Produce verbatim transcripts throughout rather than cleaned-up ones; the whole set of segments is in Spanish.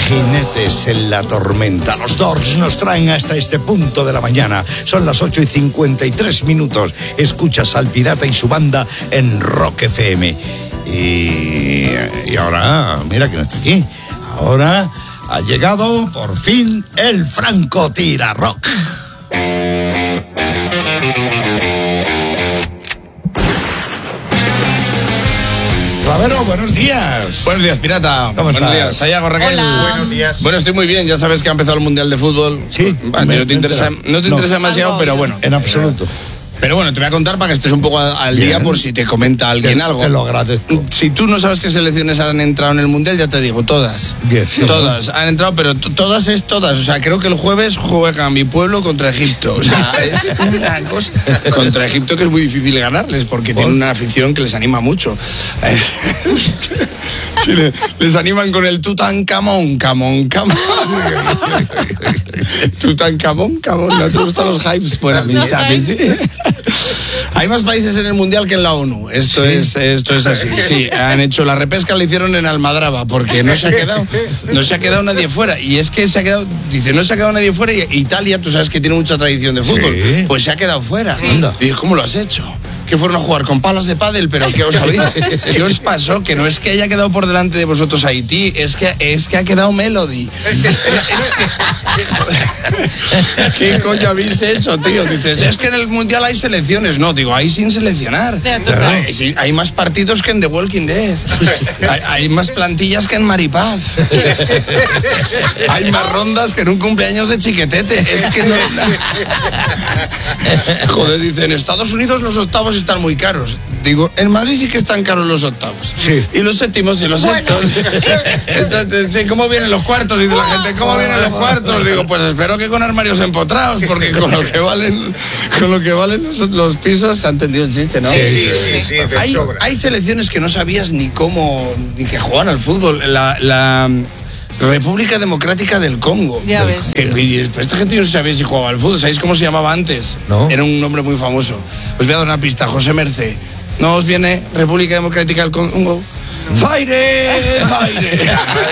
Jinetes en la tormenta. Los Doors nos traen hasta este punto de la mañana. Son las ocho y cincuenta y tres minutos. Escuchas al Pirata y su banda en Rock F M. Y, y ahora, mira que no está aquí. Ahora ha llegado por fin el Franco Tira Rock. Clavero, buenos días. Buenos días, Pirata. ¿Cómo buenos estás? días, Sayago, Raquel. Hola. Buenos días. Bueno, estoy muy bien. Ya sabes que ha empezado el Mundial de Fútbol. Sí. Vale, me, no te interesa, no te no. interesa demasiado, Algo, pero bueno. En absoluto. Pero bueno, te voy a contar para que estés un poco al Bien. día por si te comenta alguien Te, algo. te lo agradezco. Si tú no sabes qué selecciones han entrado en el Mundial, ya te digo, todas. Bien, sí. Todas han entrado, pero t- todas es todas. O sea, creo que el jueves juega mi pueblo contra Egipto. O sea, es una cosa. Contra Egipto que es muy difícil ganarles porque ¿Por? tienen una afición que les anima mucho. Sí, le- les animan con el Tutankamón, camón, camón. Tutankamón, camón. ¿No te gustan los hypes? Bueno, a mí, a mí sí. Hay más países en el Mundial que en la ONU. Esto, ¿Sí? es, esto es así. Sí, han hecho la repesca, la hicieron en Almadraba, porque no se ha quedado, no se ha quedado nadie fuera. Y es que se ha quedado, dice, no se ha quedado nadie fuera. Y Italia, tú sabes que tiene mucha tradición de fútbol, Sí. pues se ha quedado fuera. Anda. Y digo, ¿cómo lo has hecho? Que fueron a jugar con palas de pádel, pero ¿qué os habéis? ¿Qué os pasó? Que no es que haya quedado por delante de vosotros Haití, es que, es que ha quedado Melody. ¿Qué coño habéis hecho, tío? Dices, es que en el Mundial hay selecciones. No, digo, hay sin seleccionar. Ya, total. Hay, sí, hay más partidos que en The Walking Dead. Hay, hay más plantillas que en Maripaz. Hay más rondas que en un cumpleaños de Chiquetete. Es que no... Joder, dicen, en Estados Unidos los octavos están muy caros. Digo, en Madrid sí que están caros los octavos. Sí. Y los séptimos y los sextos. Entonces, sí, ¿cómo vienen los cuartos? Dice la gente, ¿cómo vienen los cuartos? Digo, pues espero que con armarios empotrados, porque con lo que valen, con lo que valen los, los pisos, se ha entendido el chiste, ¿no? Sí, sí, sí, sí, de Hay, sobra. hay selecciones que no sabías ni cómo, ni que juegan al fútbol. La, la República Democrática del Congo. Ya ves. Eh, y esta gente no sabía si jugaba al fútbol. ¿Sabéis cómo se llamaba antes? No. Era un nombre muy famoso. Os voy a dar una pista, José Mercé. ¿No os viene República Democrática del Congo? ¡Zaire! ¡Zaire!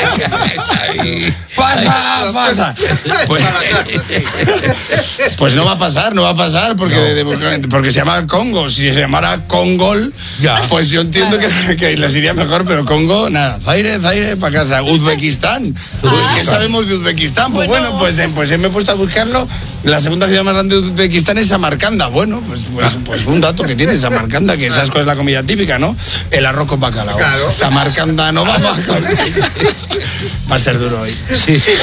¡Pasa! ¡Pasa! Pues, pues no va a pasar, no va a pasar porque, de- porque se llama Congo. Si se llamara Congol, Ya. pues yo entiendo que, que les iría mejor, pero Congo, nada. Zaire, Zaire, para casa. Uzbekistán. ¿Qué sabemos de Uzbekistán? Pues bueno, pues, eh, pues eh, me he puesto a buscarlo. La segunda ciudad más grande de Uzbekistán es Samarcanda. Bueno, pues, pues, pues un dato que tiene Samarcanda, que sabes cuál es la comida típica, ¿no? El arroz con bacalao. Claro. Samarcanda no va a Va a ser duro hoy. Sí, sí.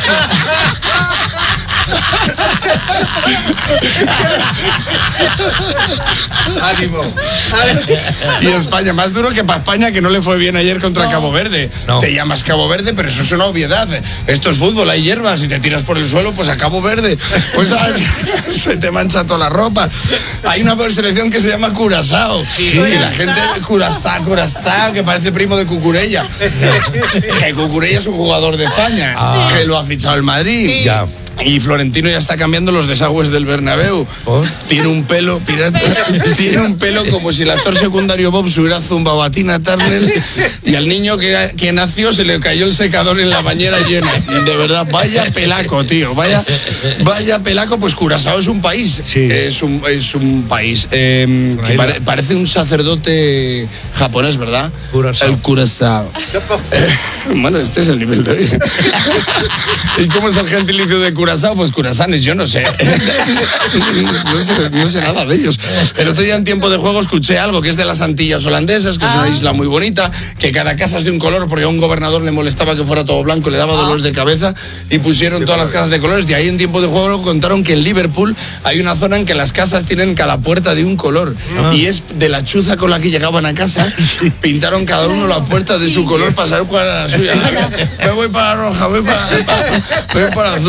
Ánimo. Y España, más duro que para España, que no le fue bien ayer contra Cabo Verde. No. Te llamas Cabo Verde, pero eso es una obviedad. Esto es fútbol, hay hierbas. Si te tiras por el suelo, pues a Cabo Verde. Pues a- se te mancha toda la ropa. Hay una selección que se llama Curazao. Sí. Y la gente, Curazao, Curazao, que parece primo de Cucurella. Que Cucurella es un jugador de España, Ah. que lo ha fichado el Madrid. Sí. Ya. Y Florentino ya está cambiando los desagües del Bernabéu. ¿Por? Tiene un pelo, pirata, tiene un pelo como si el actor secundario Bob se hubiera zumbado a Tina Turner y al niño que, que nació se le cayó el secador en la bañera llena. De verdad, vaya pelaco, tío, vaya, vaya pelaco. Pues Curazao es un país, Sí. es un, es un país eh, que pare- parece un sacerdote japonés, ¿verdad? Curazao. El Curazao. Eh, bueno, este es el nivel de hoy. ¿Y cómo es el gentilicio de Curazao? Pues curazanes, yo no sé. no sé. No sé nada de ellos. El otro día en tiempo de juego escuché algo que es de las Antillas holandesas, que es una isla muy bonita, que cada casa es de un color, porque a un gobernador le molestaba que fuera todo blanco, le daba dolores de cabeza, y pusieron todas las casas de colores. De ahí en tiempo de juego contaron que en Liverpool hay una zona en que las casas tienen cada puerta de un color, y es de la chuza con la que llegaban a casa, pintaron cada uno la puerta de su color para saber cuál era la suya. Me voy para la roja, voy para, para, voy para la azul. Madre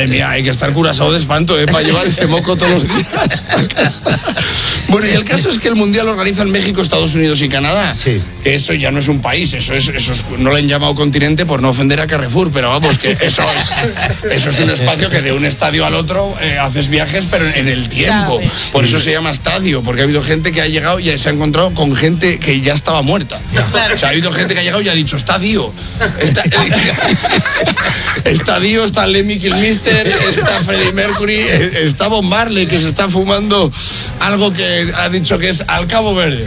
Madre mía, hay que estar curasado de espanto, ¿eh? Para llevar ese moco todos los días a casa. Bueno, y el caso es que el Mundial lo organizan México, Estados Unidos y Canadá. Sí. Que eso ya no es un país, eso es, eso es, no le han llamado continente por no ofender a Carrefour, pero vamos, que eso es, eso es un espacio que de un estadio al otro eh, haces viajes, pero en el tiempo. Por eso se llama estadio, porque ha habido gente que ha llegado y se ha encontrado con gente que ya estaba muerta. Claro. O sea, ha habido gente que ha llegado y ha dicho, estadio. Está, estadio, está Lemmy Kilmister, está Freddie Mercury, está Bob Marley, que se está fumando algo que ha dicho que es al Cabo Verde.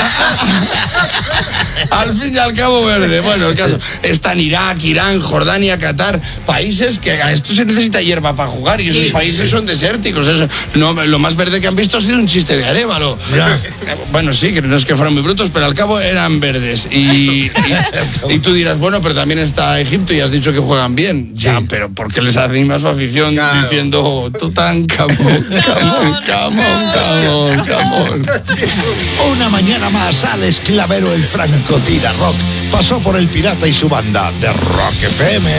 Al fin y al Cabo Verde. Bueno, el caso, están Irak, Irán, Jordania, Qatar, países que a esto se necesita hierba para jugar y esos sí, países sí. son desérticos. Eso, no, lo más verde que han visto ha sido un chiste de Arévalo. Ya. Bueno, sí, que no es que fueran muy brutos, pero al cabo eran verdes. Y, y, y tú dirás, bueno, pero también está Egipto y has dicho que juegan bien. Ya, sí. pero ¿por qué les animas su afición claro. diciendo Tutankamón, camón, camón, camón, camón? Una mañana más, Alex Clavero, el francotira rock, pasó por el Pirata y su banda de Rock F M.